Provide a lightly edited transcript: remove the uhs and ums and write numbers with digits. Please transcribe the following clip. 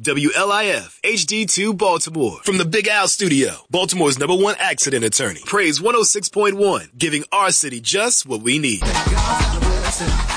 WLIF HD2 Baltimore. From the Big Al Studio, Baltimore's #1 accident attorney. Praise 106.1, giving our city just what we need.